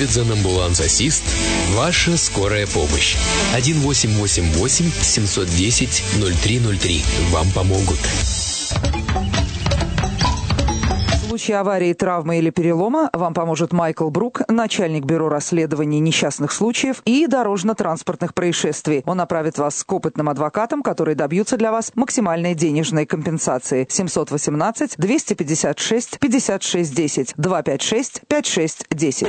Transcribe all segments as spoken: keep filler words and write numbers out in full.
Davidson Ambulance Assist – ваша скорая помощь. один восемь восемь восемь семь один ноль ноль три ноль три. Вам помогут. В случае аварии, травмы или перелома вам поможет Майкл Брук, начальник бюро расследований несчастных случаев и дорожно-транспортных происшествий. Он направит вас к опытным адвокатам, которые добьются для вас максимальной денежной компенсации. семь один восемь два пять шесть пятьдесят шесть десять два пять шесть пять шесть десять.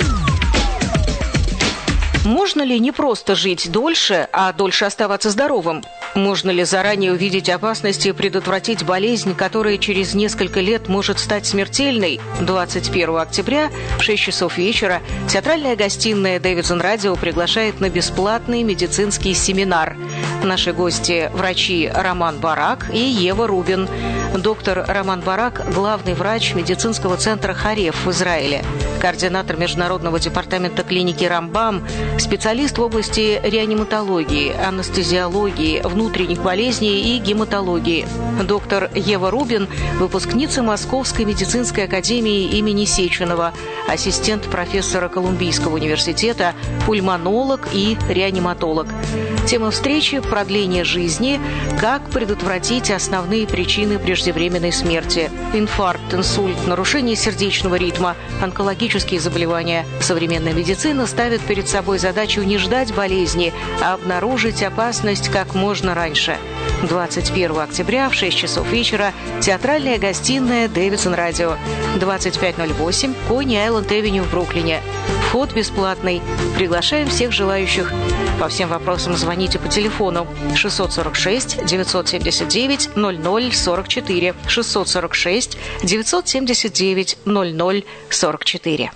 Можно ли не просто жить дольше, а дольше оставаться здоровым? Можно ли заранее увидеть опасности и предотвратить болезнь, которая через несколько лет может стать смертельной? двадцать первого октября в шесть часов вечера театральная гостиная Davidson Radio приглашает на бесплатный медицинский семинар. Наши гости – врачи Роман Барак и Ева Рубин. Доктор Роман Барак – главный врач медицинского центра Хареф в Израиле, координатор международного департамента клиники Рамбам, специалист в области реаниматологии, анестезиологии, внутренних болезней и гематологии. Доктор Ева Рубин – выпускница Московской медицинской академии имени Сеченова, ассистент профессора Колумбийского университета, пульмонолог и реаниматолог. Тема встречи – продление жизни, как предотвратить основные причины преждевременной смерти – инфаркт, инсульт, нарушение сердечного ритма, онкологические заболевания. Современная медицина ставит перед собой задачу не ждать болезни, а обнаружить опасность как можно раньше. двадцать первого октября в шесть часов вечера театральная гостиная Davidson Radio, двадцать пять ноль восемь Кони-Айленд-Эвеню в Бруклине. Вход бесплатный. Приглашаем всех желающих. По всем вопросам звоните по телефону шестьсот сорок шесть девятьсот семьдесят девять ноль ноль сорок четыре шестьсот сорок шесть девятьсот семьдесят девять ноль ноль сорок четыре.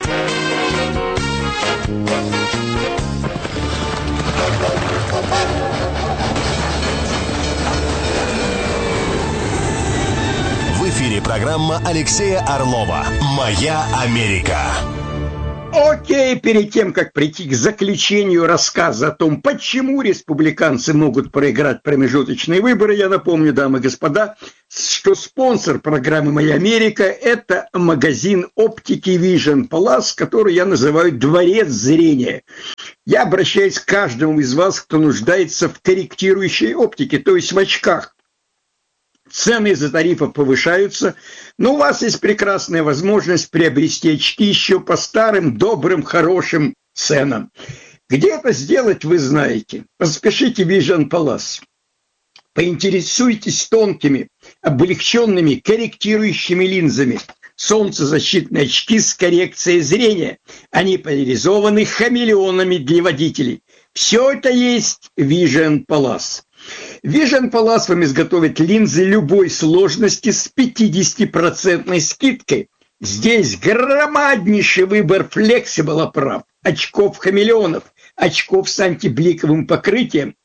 В эфире программа Алексея Орлова «Моя Америка». Окей, перед тем, как прийти к заключению рассказа о том, почему республиканцы могут проиграть промежуточные выборы, я напомню, дамы и господа, что спонсор программы «Моя Америка» – это магазин оптики Vision Palace, который я называю «Дворец зрения». Я обращаюсь к каждому из вас, кто нуждается в корректирующей оптике, то есть в очках. Цены из-за тарифов повышаются, но у вас есть прекрасная возможность приобрести очки еще по старым, добрым, хорошим ценам. Где это сделать, вы знаете. Поспешите в Vision Palace. Поинтересуйтесь тонкими, облегченными, корректирующими линзами. Солнцезащитные очки с коррекцией зрения. Они поляризованы хамелеонами для водителей. Все это есть в Vision Palace. Vision Palace вам изготовит линзы любой сложности с пятидесятипроцентной скидкой. Здесь громаднейший выбор флексибл оправ, очков-хамелеонов, очков с антибликовым покрытием.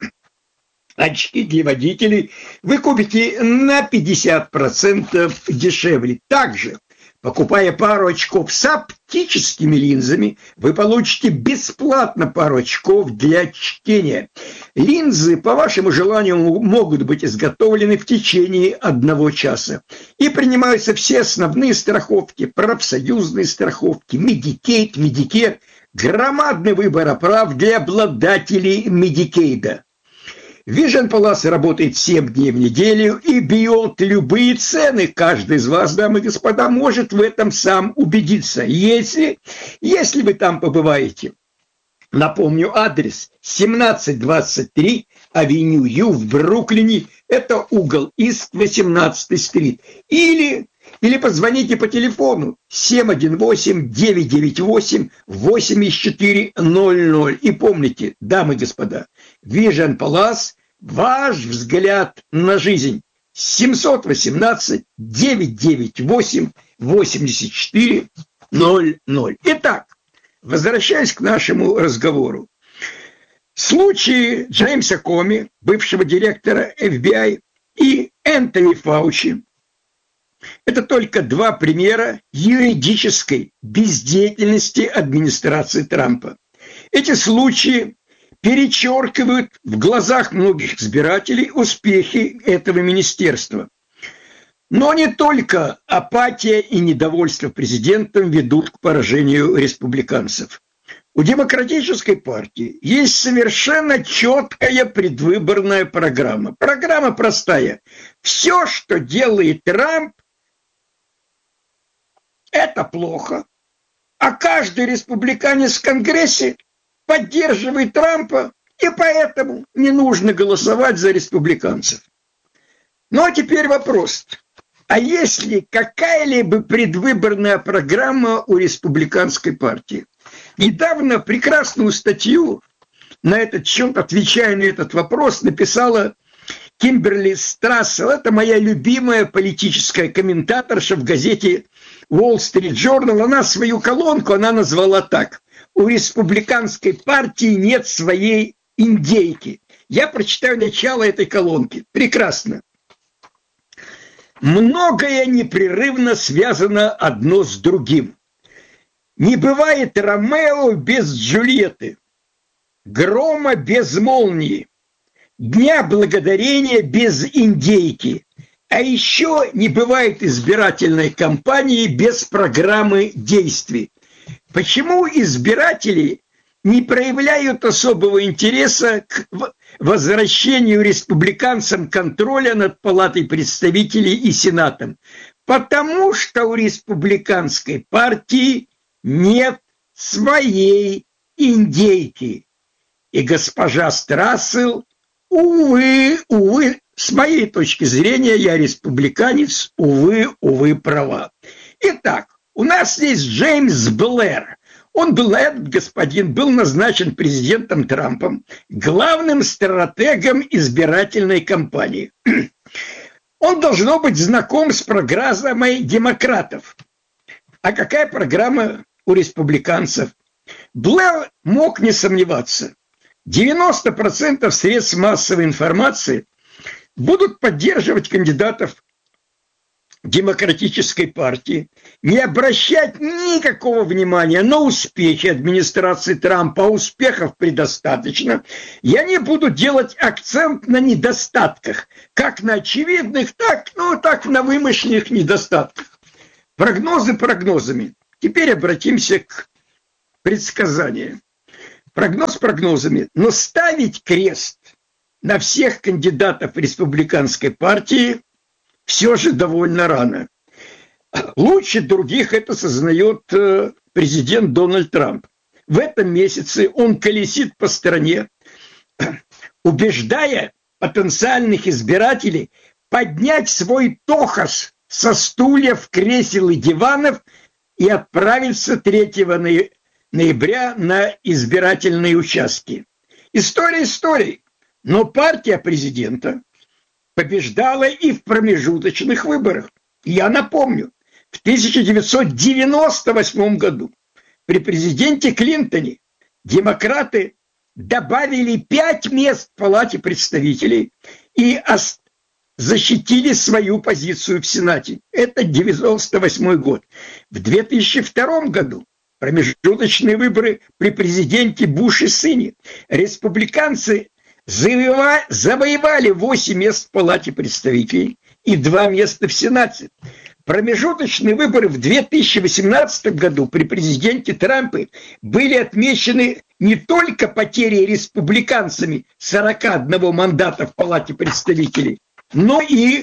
Очки для водителей вы купите на пятьдесят процентов дешевле. Также, покупая пару очков с оптическими линзами, вы получите бесплатно пару очков для чтения. Линзы, по вашему желанию, могут быть изготовлены в течение одного часа. И принимаются все основные страховки, профсоюзные страховки, Medicaid, Medicare, громадный выбор оправ для обладателей Медикейда. Vision Palace работает семь дней в неделю и бьет любые цены. Каждый из вас, дамы и господа, может в этом сам убедиться, если, если вы там побываете. Напомню адрес: семнадцать двадцать три Авеню Ю в Бруклине. Это угол Ист восемнадцатой стрит. Или, или позвоните по телефону семь один восемь девять девять восемь восемь четыре ноль ноль. И помните, дамы и господа, Vision Palace – ваш взгляд на жизнь. семь один восемь девять девять восемь восемь четыре ноль ноль. Итак, возвращаясь к нашему разговору. Случаи Джеймса Коми, бывшего директора эф би ай, и Энтони Фаучи – это только два примера юридической бездеятельности администрации Трампа. Эти случаи перечеркивают в глазах многих избирателей успехи этого министерства. Но не только апатия и недовольство президентом ведут к поражению республиканцев. У Демократической партии есть совершенно четкая предвыборная программа. Программа простая. Все, что делает Трамп, это плохо. А каждый республиканец в Конгрессе поддерживает Трампа, и поэтому не нужно голосовать за республиканцев. Ну а теперь вопрос. А есть ли какая-либо предвыборная программа у республиканской партии? Недавно прекрасную статью на этот счет, отвечая на этот вопрос, написала Кимберли Страссел. Это моя любимая политическая комментаторша в газете Wall Street Journal. Она свою колонку она назвала так: «У республиканской партии нет своей индейки». Я прочитаю начало этой колонки. Прекрасно. Многое непрерывно связано одно с другим. Не бывает Ромео без Джульетты, грома без молнии, Дня Благодарения без индейки, а еще не бывает избирательной кампании без программы действий. Почему избиратели не проявляют особого интереса к возвращению республиканцам контроля над Палатой представителей и Сенатом? Потому что у республиканской партии нет своей индейки. И госпожа Страссел, увы, увы, с моей точки зрения, я республиканец, увы, увы, права. Итак, у нас есть Джеймс Блэр. Он был, этот господин был назначен президентом Трампом главным стратегом избирательной кампании. Он должно быть знаком с программой демократов. А какая программа у республиканцев? Блэр мог не сомневаться. девяносто процентов средств массовой информации будут поддерживать кандидатов Демократической партии, не обращать никакого внимания на успехи администрации Трампа, а успехов предостаточно, и они будут делать акцент на недостатках, как на очевидных, так, ну, так на вымышленных недостатках. Прогнозы прогнозами. Теперь обратимся к предсказаниям. Прогноз прогнозами, но ставить крест на всех кандидатов республиканской партии все же довольно рано. Лучше других это сознает президент Дональд Трамп. В этом месяце он колесит по стране, убеждая потенциальных избирателей поднять свой тохос со стульев, кресел и диванов и отправиться третьего ноября на избирательные участки. История историей, но партия президента побеждала и в промежуточных выборах. Я напомню, в тысяча девятьсот девяносто восьмом году при президенте Клинтоне демократы добавили пять мест в Палате представителей и защитили свою позицию в Сенате. Это девяносто восьмой год. В две тысячи втором году промежуточные выборы при президенте Буше-сыне республиканцы завоевали восемь мест в Палате представителей и два места в Сенате. Промежуточные выборы в две тысячи восемнадцатом году при президенте Трампе были отмечены не только потерей республиканцами сорока одного мандата в Палате представителей, но и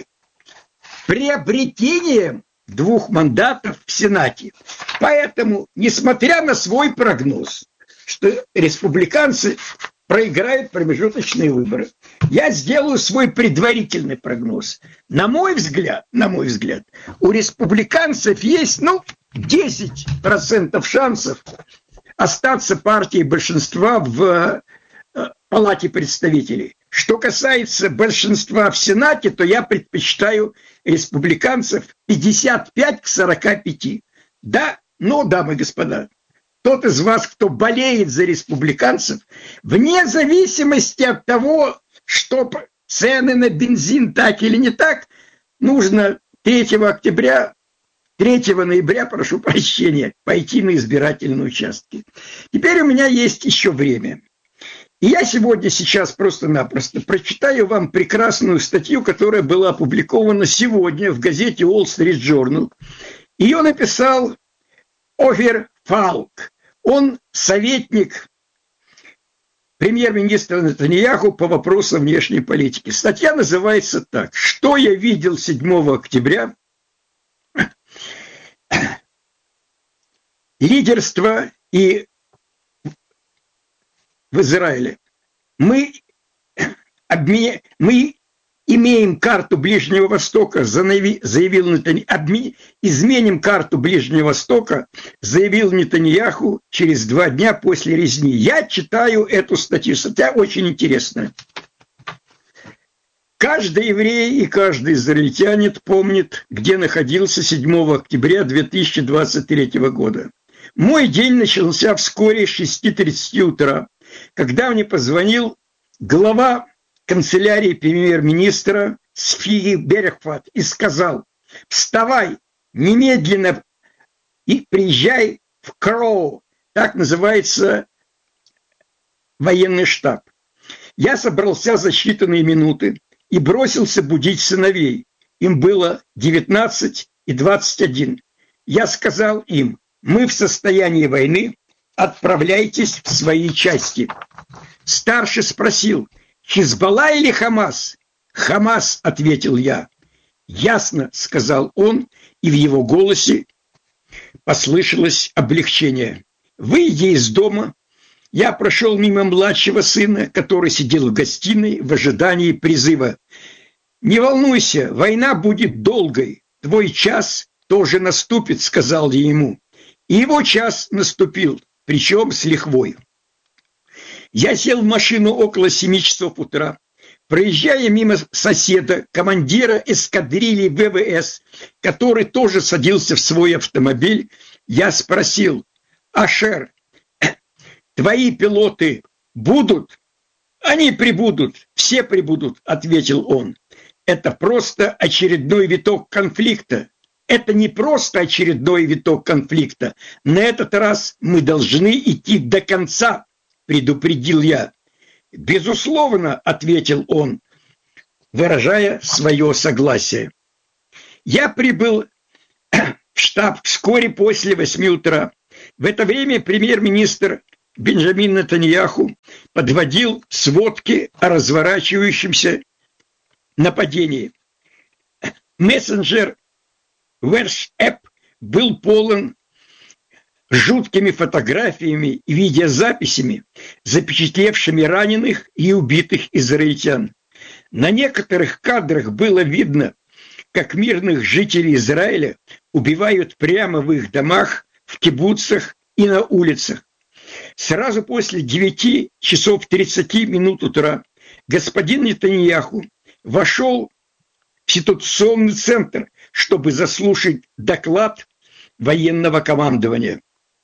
приобретением двух мандатов в Сенате. Поэтому, несмотря на свой прогноз, что республиканцы проиграют промежуточные выборы, я сделаю свой предварительный прогноз. На мой взгляд, на мой взгляд, у республиканцев есть, ну, десять процентов шансов остаться партией большинства в э, Палате представителей. Что касается большинства в Сенате, то я предпочитаю республиканцев пятьдесят пять к сорока пяти. Да, ну, дамы и господа, тот из вас, кто болеет за республиканцев, вне зависимости от того, что цены на бензин так или не так, нужно третьего октября, третьего ноября, прошу прощения, пойти на избирательные участки. Теперь у меня есть еще время. И я сегодня сейчас просто-напросто прочитаю вам прекрасную статью, которая была опубликована сегодня в газете Wall Street Journal. Ее написал Офер Фалк. Он советник премьер-министра Нетаньяху по вопросам внешней политики. Статья называется так: «Что я видел седьмого октября? Лидерство и в Израиле. Мы, обме... мы имеем карту Ближнего Востока, заявил Нетаньяху. Изменим карту Ближнего Востока, заявил Нетаньяху через два дня после резни». Я читаю эту статью. Статья очень интересная. Каждый еврей и каждый израильтянин помнит, где находился седьмого октября две тысячи двадцать третьего года. Мой день начался вскоре с шести тридцати утра, когда мне позвонил глава канцелярии премьер-министра Сфи Берехфат и сказал: «Вставай немедленно и приезжай в Кроу», так называется военный штаб. Я собрался за считанные минуты и бросился будить сыновей. Им было девятнадцать и двадцать один. Я сказал им: «Мы в состоянии войны, отправляйтесь в свои части». Старший спросил: «Хизбалла или Хамас?» «Хамас», — ответил я. «Ясно», — сказал он, и в его голосе послышалось облегчение. Выйдя из дома, я прошел мимо младшего сына, который сидел в гостиной в ожидании призыва. «Не волнуйся, война будет долгой, твой час тоже наступит», — сказал я ему. И его час наступил, причем с лихвой. Я сел в машину около семи часов утра. Проезжая мимо соседа, командира эскадрильи вэ вэ эс, который тоже садился в свой автомобиль, я спросил: «Ашер, твои пилоты будут?» «Они прибудут, все прибудут», — ответил он. «Это просто очередной виток конфликта. Это не просто очередной виток конфликта. На этот раз мы должны идти до конца», — предупредил я. «Безусловно», — ответил он, выражая свое согласие. Я прибыл в штаб вскоре после восьми утра. В это время премьер-министр Бенджамин Нетаньяху подводил сводки о разворачивающемся нападении. Мессенджер WhatsApp был полон жуткими фотографиями и видеозаписями, запечатлевшими раненых и убитых израильтян. На некоторых кадрах было видно, как мирных жителей Израиля убивают прямо в их домах, в кибуцах и на улицах. Сразу после девяти часов тридцати минут утра господин Нетаньяху вошел в ситуационный центр, чтобы заслушать доклад военного командования.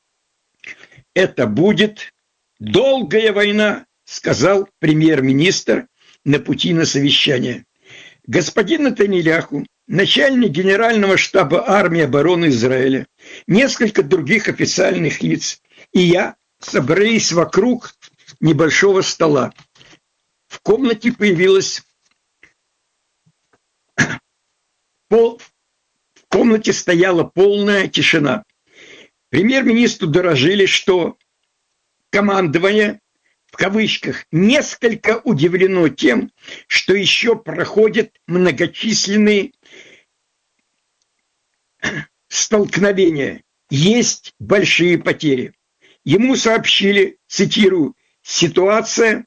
«Это будет долгая война», — сказал премьер-министр на пути на совещание. Господин Нетаньяху, начальник генерального штаба армии обороны Израиля, несколько других официальных лиц и я собрались вокруг небольшого стола. В комнате появилась пол... в комнате стояла полная тишина. Премьер-министру доложили, что командование, в кавычках, несколько удивлено тем, что еще проходят многочисленные столкновения. Есть большие потери. Ему сообщили, цитирую, «Ситуация,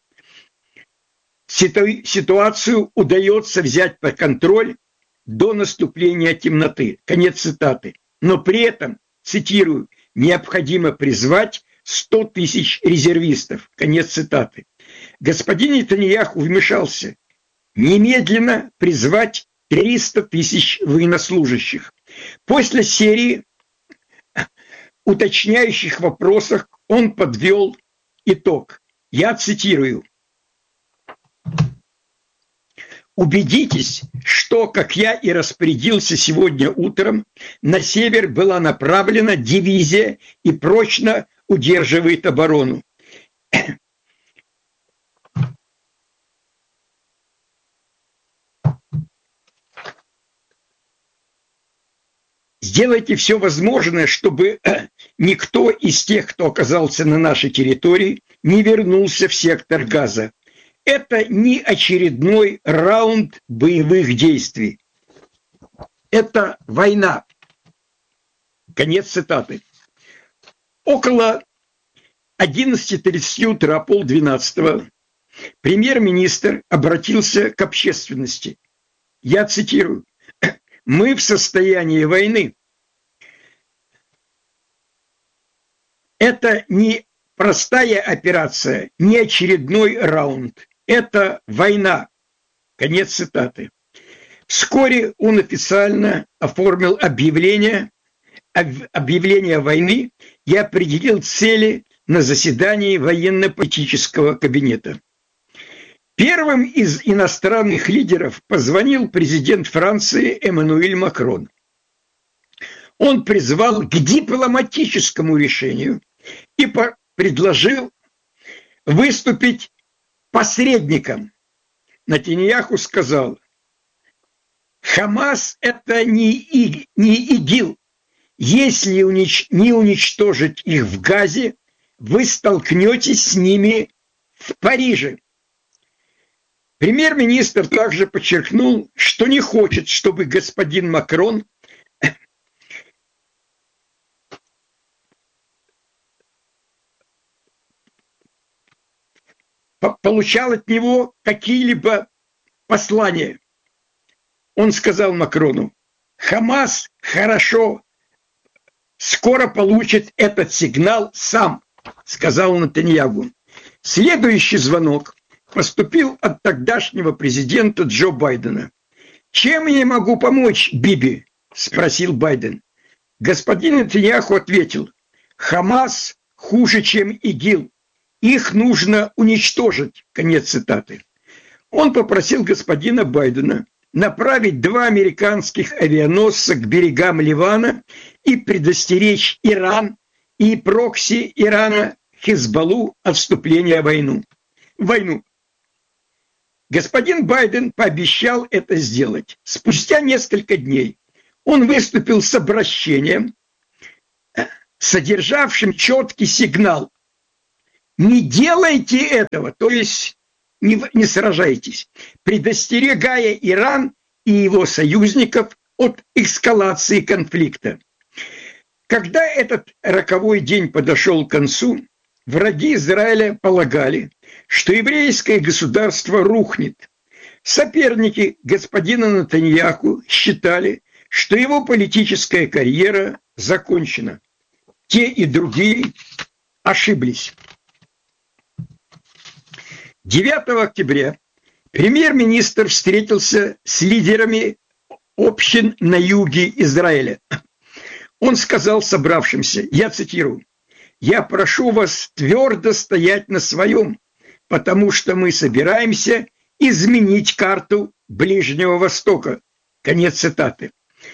ситуацию удается взять под контроль до наступления темноты». Конец цитаты. Но при этом, цитирую, «необходимо призвать сто тысяч резервистов». Конец цитаты. Господин Нетаньяху вмешался. Немедленно призвать триста тысяч военнослужащих. После серии уточняющих вопросов он подвел итог. Я цитирую. «Убедитесь, что, как я и распорядился сегодня утром, на север была направлена дивизия и прочно удерживает оборону. Сделайте все возможное, чтобы никто из тех, кто оказался на нашей территории, не вернулся в сектор Газа. Это не очередной раунд боевых действий. Это война. Конец цитаты. Около одиннадцати тридцати утра, полдвенадцатого, премьер-министр обратился к общественности. Я цитирую. «Мы в состоянии войны. Это не простая операция, не очередной раунд. Это война». Конец цитаты. Вскоре он официально оформил объявление, объявление войны и определил цели на заседании военно-политического кабинета. Первым из иностранных лидеров позвонил президент Франции Эммануэль Макрон. Он призвал к дипломатическому решению и предложил выступить посредником. Нетаньяху сказал: «Хамас – это не, и, не ИГИЛ. Если унич, не уничтожить их в Газе, вы столкнетесь с ними в Париже». Премьер-министр также подчеркнул, что не хочет, чтобы господин Макрон получал от него какие-либо послания. Он сказал Макрону: «Хамас хорошо, скоро получит этот сигнал сам», сказал Нетаньяху. Следующий звонок поступил от тогдашнего президента Джо Байдена. «Чем я могу помочь, Биби?» – спросил Байден. Господин Нетаньяху ответил: «Хамас хуже, чем ИГИЛ. Их нужно уничтожить». Конец цитаты. Он попросил господина Байдена направить два американских авианосца к берегам Ливана и предостеречь Иран и прокси Ирана Хизбаллу от вступления в войну. В войну. Господин Байден пообещал это сделать. Спустя несколько дней он выступил с обращением, содержавшим четкий сигнал: не делайте этого, то есть не, не сражайтесь, предостерегая Иран и его союзников от эскалации конфликта. Когда этот роковой день подошел к концу, враги Израиля полагали, что еврейское государство рухнет. Соперники господина Нетаньяху считали, что его политическая карьера закончена. Те и другие ошиблись. девятого октября премьер-министр встретился с лидерами общин на юге Израиля. Он сказал собравшимся, я цитирую: «Я прошу вас твердо стоять на своем, потому что мы собираемся изменить карту Ближнего Востока». Конец цитаты.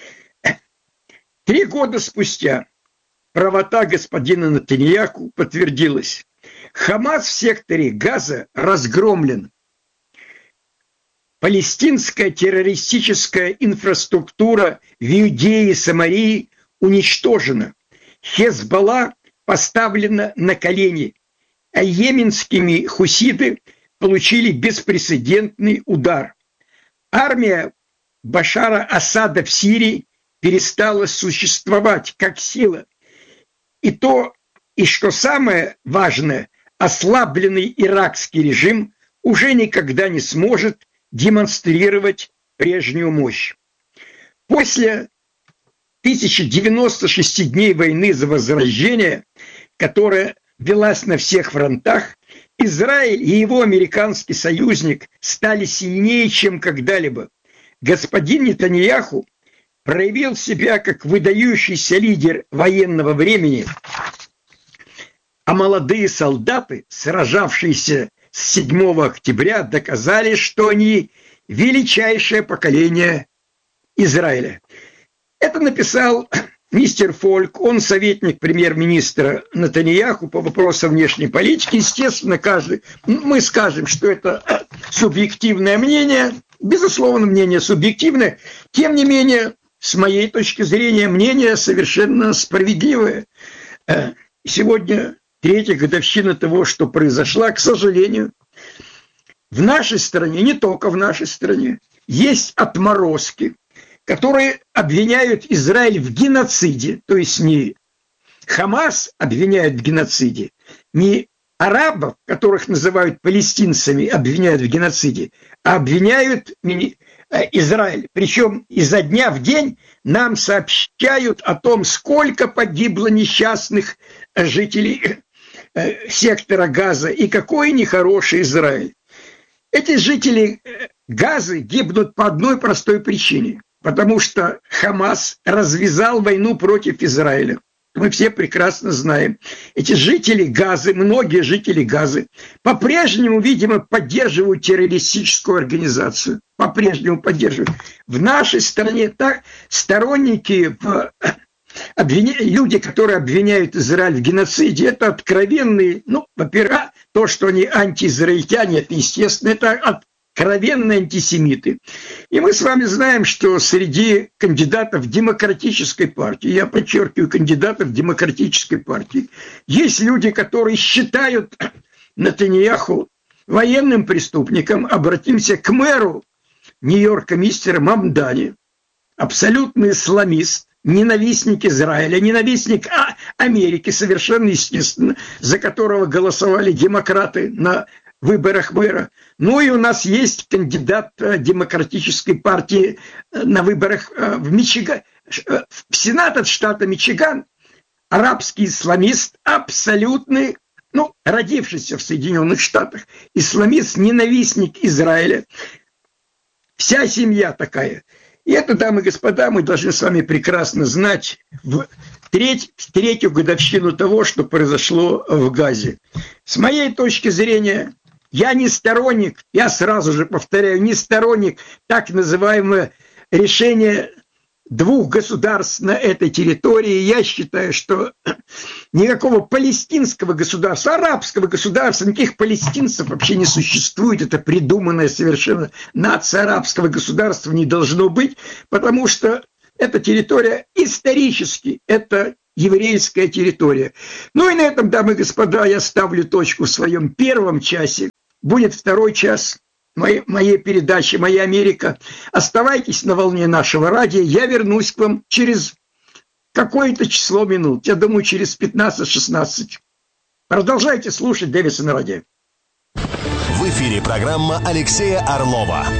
Три года спустя правота господина Нетаньяху подтвердилась. Хамас в секторе Газа разгромлен. Палестинская террористическая инфраструктура в Иудее и Самарии уничтожена. Хезболла поставлена на колени, а йеменские хуситы получили беспрецедентный удар. Армия Башара Асада в Сирии перестала существовать как сила. И то, и что самое важное, ослабленный иракский режим уже никогда не сможет демонстрировать прежнюю мощь. После тысяча девяносто шесть дней войны за возрождение, которая велась на всех фронтах, Израиль и его американский союзник стали сильнее, чем когда-либо. Господин Нетаньяху проявил себя как выдающийся лидер военного времени, а молодые солдаты, сражавшиеся с седьмого октября, доказали, что они величайшее поколение Израиля. Это написал мистер Фольк, он советник премьер-министра Нетаньяху по вопросам внешней политики. Естественно, каждый, мы скажем, что это субъективное мнение, безусловно, мнение субъективное, тем не менее, с моей точки зрения, мнение совершенно справедливое. Сегодня третья годовщина того, что произошла, к сожалению. В нашей стране, не только в нашей стране, есть отморозки, которые обвиняют Израиль в геноциде, то есть не Хамас обвиняют в геноциде, не арабов, которых называют палестинцами, обвиняют в геноциде, а обвиняют Израиль. Причем изо дня в день нам сообщают о том, сколько погибло несчастных жителей сектора Газа и какой нехороший Израиль. Эти жители Газы гибнут по одной простой причине, потому что Хамас развязал войну против Израиля. Мы все прекрасно знаем. Эти жители Газы, многие жители Газы, по-прежнему, видимо, поддерживают террористическую организацию. По-прежнему поддерживают. В нашей стране так, сторонники, обвиня... люди, которые обвиняют Израиль в геноциде, это откровенные, ну, во-первых, то, что они антиизраильтяне, это естественно, это откровенные антисемиты. И мы с вами знаем, что среди кандидатов демократической партии, я подчеркиваю, кандидатов демократической партии, есть люди, которые считают Нетаньяху военным преступником. Обратимся к мэру Нью-Йорка, мистеру Мамдани, абсолютный исламист, ненавистник Израиля, ненавистник Америки, совершенно естественно, за которого голосовали демократы на выборах мэра. Ну и у нас есть кандидат демократической партии на выборах в Мичиган, в Сенат от штата Мичиган, арабский исламист, абсолютный, ну, родившийся в Соединенных Штатах, исламист, ненавистник Израиля. Вся семья такая. И это, дамы и господа, мы должны с вами прекрасно знать в треть, в третью годовщину того, что произошло в Газе. С моей точки зрения, я не сторонник, я сразу же повторяю, не сторонник так называемого решения двух государств на этой территории. Я считаю, что никакого палестинского государства, арабского государства, никаких палестинцев вообще не существует. Это придуманная совершенно нация арабского государства не должно быть, потому что эта территория исторически, это еврейская территория. Ну и на этом, дамы и господа, я ставлю точку в своем первом часе. Будет второй час моей, моей передачи «Моя Америка». Оставайтесь на волне нашего радио. Я вернусь к вам через какое-то число минут. Я думаю, через пятнадцать-шестнадцать. Продолжайте слушать Дэвидсона радио. В эфире программа Алексея Орлова